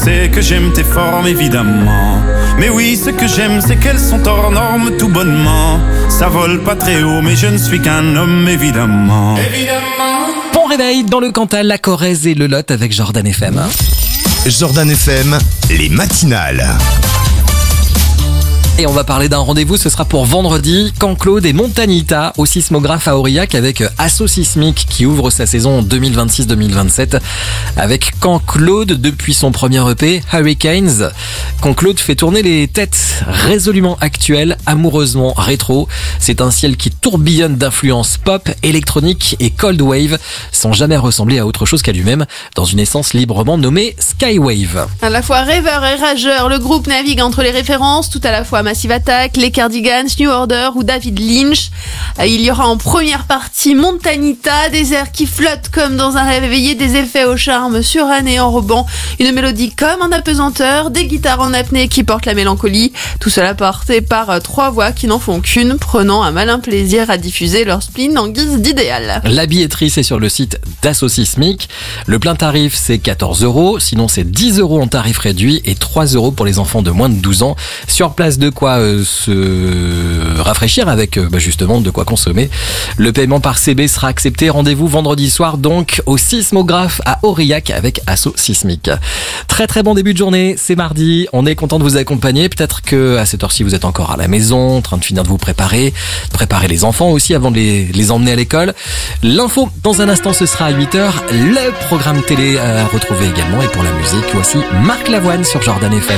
sais que j'aime tes formes évidemment. Mais oui, ce que j'aime c'est qu'elles sont hors normes tout bonnement. Ça vole pas très haut mais je ne suis qu'un homme évidemment. Bon réveil dans le Cantal, la Corrèze et le Lot avec Jordan FM. Jordan FM, les matinales. Et on va parler d'un rendez-vous, ce sera pour vendredi, quand Claude et Montanita au sismographe à Aurillac avec Asso Sismique qui ouvre sa saison 2026-2027 avec Quand Claude depuis son premier EP Hurricanes. Quand Claude fait tourner les têtes résolument actuelles, amoureusement rétro. C'est un ciel qui tourbillonne d'influences pop, électronique et cold wave sans jamais ressembler à autre chose qu'à lui-même dans une essence librement nommée Skywave. À la fois rêveur et rageur, le groupe navigue entre les références, tout à la fois Massive Attack, les Cardigans, New Order ou David Lynch. Il y aura en première partie Montanita, des airs qui flottent comme dans un rêve éveillé, des effets au charme suranné enrobant, une mélodie comme en apesanteur, des guitares en apnée qui portent la mélancolie. Tout cela porté par trois voix qui n'en font qu'une, prenant un malin plaisir à diffuser leur spleen en guise d'idéal. La billetterie, c'est sur le site d'Asso Sismique. Le plein tarif, c'est 14 €. Sinon, c'est 10 € en tarif réduit et 3 € pour les enfants de moins de 12 ans. Sur place, de quoi se rafraîchir avec justement de quoi consommer. Le paiement par CB sera accepté. Rendez-vous vendredi soir donc au sismographe à Aurillac avec Asso Sismique. Très très bon début de journée, c'est mardi. On est content de vous accompagner. Peut-être que à cette heure-ci vous êtes encore à la maison, en train de finir de vous préparer les enfants aussi avant de les emmener à l'école. L'info dans un instant, ce sera à 8h. Le programme télé à retrouver également. Et pour la musique, voici Marc Lavoine sur Jordan FM.